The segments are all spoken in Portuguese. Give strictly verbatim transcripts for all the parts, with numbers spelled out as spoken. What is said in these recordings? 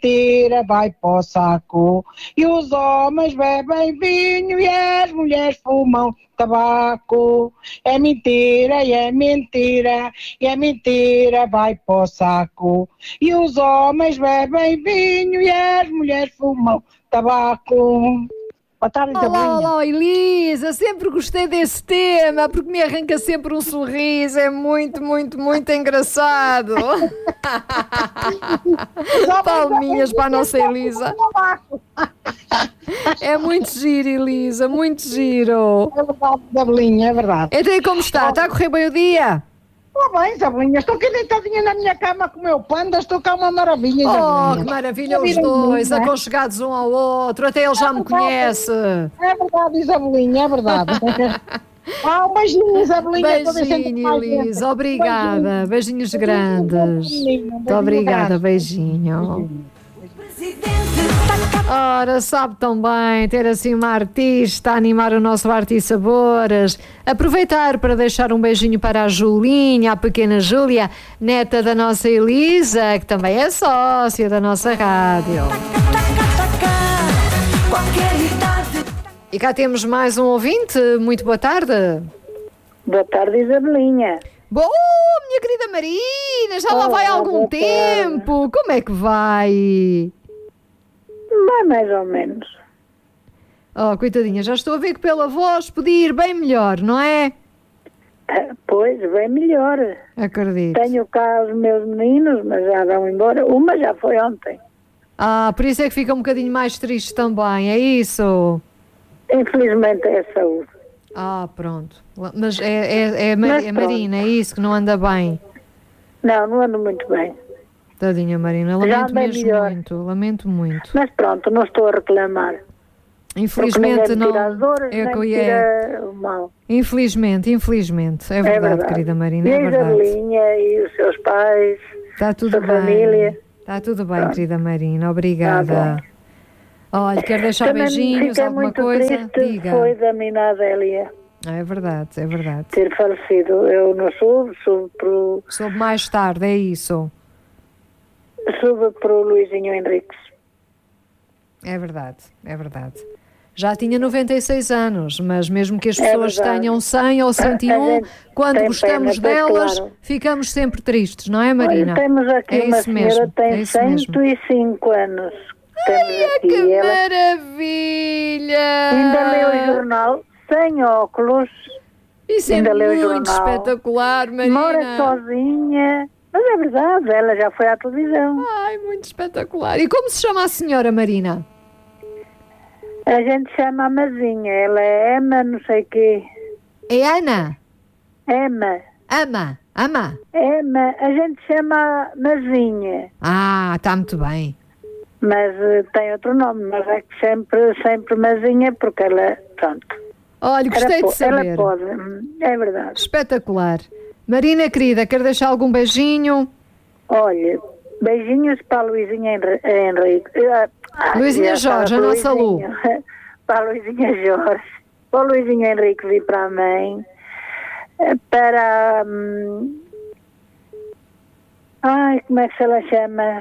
mentira vai para o saco. E os homens bebem vinho e as mulheres fumam tabaco. É mentira, e é mentira, e é mentira vai para o saco. E os homens bebem vinho e as mulheres fumam tabaco. Boa tarde, Olá, olá, Elisa, sempre gostei desse tema, porque me arranca sempre um sorriso, é muito, muito, muito engraçado. Palminhas para a nossa Elisa. É muito giro, Elisa, muito giro. É verdade, Isabelinha, é verdade. Então, e como está? Está a correr bem o dia? Está bem, Isabelinha, estou aqui deitadinha na minha cama com o meu panda, estou cá uma maravilha, Isabelinha. Oh, que maravilha, os dois, aconchegados um ao outro, até ele já me conhece. É verdade, Isabelinha, é verdade. Ah, um beijinho, Isabelinha. Beijinho, Elisa, obrigada, beijinhos grandes. Muito obrigada, beijinho. Ora, sabe tão bem ter assim uma artista a animar o nosso Arte e Sabores. Aproveitar para deixar um beijinho para a Julinha, a pequena Júlia, neta da nossa Elisa, que também é sócia da nossa rádio. E cá temos mais um ouvinte. Muito boa tarde. Boa tarde, Isabelinha. Boa, minha querida Marina, já lá vai há algum tempo. Como é que vai? Vai mais ou menos. Oh, coitadinha, já estou a ver que pela voz podia ir bem melhor, não é? Ah, pois, bem melhor. Acredito. Tenho cá os meus meninos, mas já vão embora. Uma já foi ontem. Ah, por isso é que fica um bocadinho mais triste também, é isso? Infelizmente é a saúde. Ah, pronto. Mas é, é, é, mas é Marina, é isso que não anda bem? Não, não ando muito bem. Tadinha Marina, lamento mesmo melhor. muito, lamento muito. Mas pronto, não estou a reclamar. Infelizmente não. As dores, é que eu ia. O mal. Infelizmente, infelizmente. É verdade, é verdade. Querida Marina, e é verdade. E a Isabelinha e os seus pais, está tudo a bem. família. Está tudo bem, pronto. Querida Marina, obrigada. Ah, Olha, quero deixar Também beijinhos, alguma muito coisa? Triste, Diga. Foi da minha Adélia. É verdade, é verdade. Ter falecido. Eu não soube, soube pro... Soube mais tarde, é isso. Soube para o Luizinho Henriques. É verdade, é verdade. Já tinha noventa e seis anos, mas mesmo que as pessoas é tenham cem ou cento e um, quando gostamos pena, delas, claro. Ficamos sempre tristes, não é, Marina? Olha, temos aqui é uma senhora mesmo, tem é cento e cinco anos. Ai, aqui que ela. Maravilha! Ainda leu o jornal, sem óculos. Isso ainda é muito espetacular, Marina. Mora sozinha. Mas é verdade, ela já foi à televisão. Ai, muito espetacular. E como se chama a senhora, Marina? A gente chama a Mazinha. Ela é Emma, não sei o quê. É Ana? Emma. Ama, Ama. Emma, a gente chama a Mazinha. Ah, está muito bem. Mas uh, tem outro nome, mas é que sempre, sempre Mazinha, porque ela, pronto. Olha, gostei ela, de saber. Ela pode, é verdade. Espetacular. Marina, querida, quer deixar algum beijinho? Olha, beijinhos para a Luizinha Henrique. Ah, Luizinha Jorge, a nossa Lu. Para a Luizinha Jorge. Para o Luizinho Henrique e para a mãe. Para... Hum, ai, como é que se ela chama?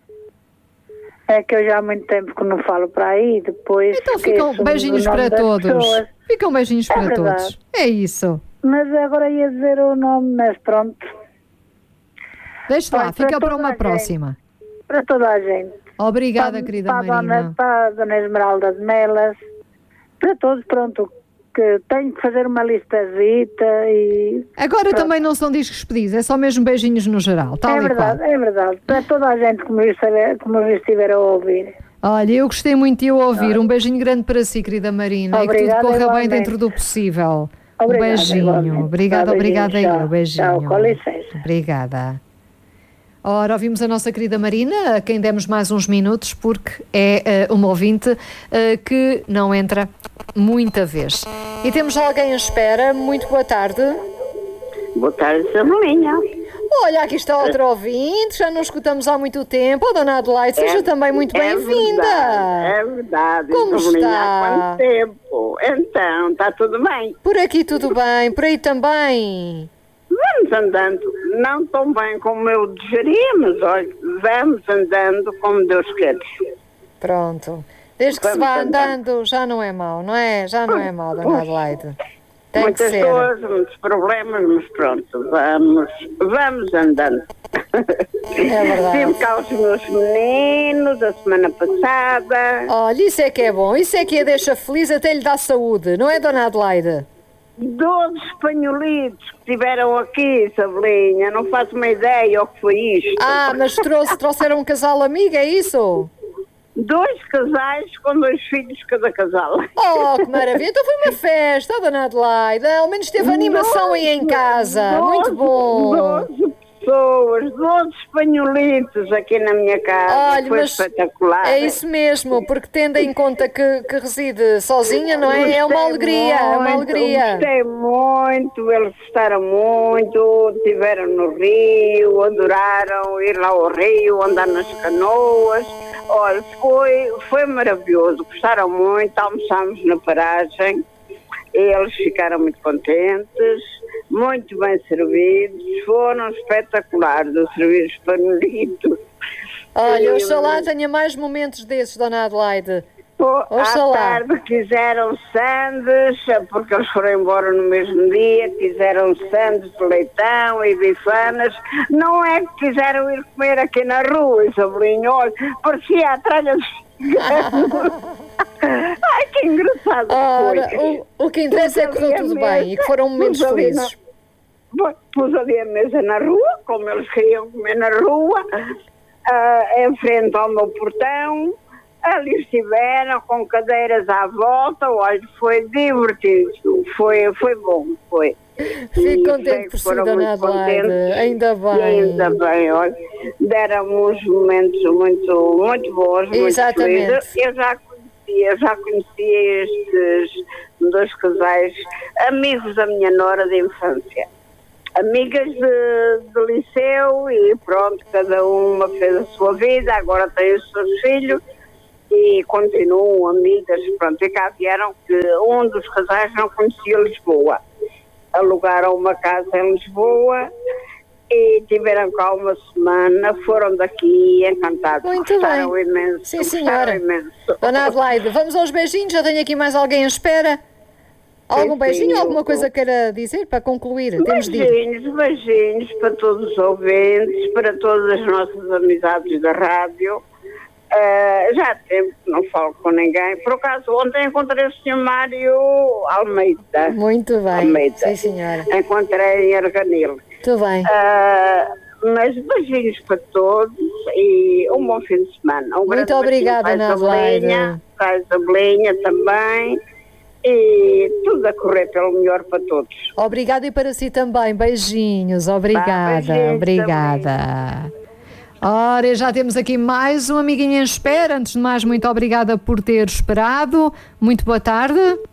É que eu já há muito tempo que não falo para aí, depois... Então ficam beijinhos para todos. Ficam beijinhos é para verdade. todos. É isso. Mas agora ia dizer o nome, mas pronto. Deixa lá, fica para uma próxima. Para toda a gente. Obrigada, para, querida para Marina. A dona, para a Dona Esmeralda de Melas. Para todos, pronto. Que tenho que fazer uma listazita e... Agora pronto. Também não são discos pedidos, é só mesmo beijinhos no geral. Tal é verdade, qual. é verdade. Para toda a gente que me estiver, que me estiver a ouvir. Olha, eu gostei muito de ouvir. Um beijinho grande para si, querida Marina. Obrigada, e que tudo corra igualmente. bem dentro do possível. Obrigada, um beijinho. Igualmente. Obrigada, Tchau, obrigada aí. tchau. Um beijinho. Tchau, com licença. Obrigada. Ora, ouvimos a nossa querida Marina, a quem demos mais uns minutos, porque é uh, uma ouvinte uh, que não entra muita vez. E temos alguém à espera. Muito boa tarde. Boa tarde, Sabelinha. Olha, aqui está outro ouvinte, já não escutamos há muito tempo. Oh, Dona Adelaide, seja é, também muito é bem-vinda. Verdade, é verdade. Como Sabelinha, está? Há quanto tempo? Então, está tudo bem? Por aqui tudo bem, por aí também. Vamos vamos andando. Não tão bem como eu desejaria, mas olha, vamos andando como Deus quer. Pronto. Desde que Vamos se vá andando. andando, já não é mau, não é? Já não é mau, Dona Adelaide. Tem Muitas que ser. coisas, muitos problemas, mas pronto, vamos, vamos andando. É verdade. Tive cá os meus meninos a semana passada. Olha, isso é que é bom, isso é que a deixa feliz, até lhe dá saúde, não é, Dona Adelaide? doze espanholitos que estiveram aqui, Isabelinha, não faço uma ideia o que foi isto. Ah, mas trouxe, trouxeram um casal amigo, é isso? Dois casais com dois filhos cada casal. Oh, que maravilha! Então foi uma festa, Dona Adelaide. Ao menos teve animação aí em casa. doze, Muito bom. doze pessoas, doze espanholitos aqui na minha casa. Olha, foi mas espetacular. é isso mesmo, porque tendo em conta que, que reside sozinha, não é? É uma Gostei alegria, é uma muito, alegria. Gostei muito, eles gostaram muito, estiveram no Rio, adoraram ir lá ao Rio, andar nas canoas. Olha, foi, foi maravilhoso, gostaram muito, almoçámos na paragem, eles ficaram muito contentes, muito bem servidos, foram espetaculares os serviços panelitos. Olha, oxalá tenha mais momentos desses, Dona Adelaide. À Oxalá. tarde quiseram sandes, porque eles foram embora no mesmo dia, quiseram sandes de leitão e bifanas. Não é que quiseram ir comer aqui na rua, Isabelinho, olha, parecia a tralha de Ai, que engraçado que Ora, foi. o, o que interessa é que correu tudo bem e que foram momentos Pus ali felizes. na- Pus ali a mesa na rua, como eles queriam comer na rua, ah, em frente ao meu portão. Ali estiveram com cadeiras à volta, olha, foi divertido, foi, foi bom, foi. Fico E contente sei por que si, foram Dona muito Adelaide. contentes. Ainda bem. Ainda bem, olha, deram uns momentos muito, muito bons, muito Exatamente. felizes. Eu já conhecia, já conhecia estes dois casais, amigos da minha nora de infância. Amigas de, de liceu e pronto, cada uma fez a sua vida, agora tem os seus filhos e continuam amigas, pronto, e cá vieram que um dos casais não conhecia Lisboa. Alugaram uma casa em Lisboa e tiveram cá uma semana, foram daqui encantados. Muito Gostaram bem. imenso. Sim, gostaram senhora. imenso. Dona Adelaide, vamos aos beijinhos, já tenho aqui mais alguém à espera. Algum Sim, beijinho, sim, alguma eu- coisa queira dizer para concluir? Temos de ir. Beijinhos, beijinhos para todos os ouvintes, para todas as nossas amizades da rádio. Ah, já há tempo que não falo com ninguém. Por acaso, ontem encontrei o senhor Mário Almeida. Muito bem. Almeida. Sim, senhora. Encontrei em Arganil. Muito bem. Ah, mas beijinhos para todos e um bom fim de semana. Um Muito grande obrigada, beijinho Ana para a Adelaide. Isabelinha, para a Isabelinha também. E tudo a correr pelo melhor para todos. Obrigada e para si também. Beijinhos. Obrigada. beijinhos Obrigada. Ora, já temos aqui mais um amiguinho em espera. Antes de mais, muito obrigada por ter esperado. Muito boa tarde.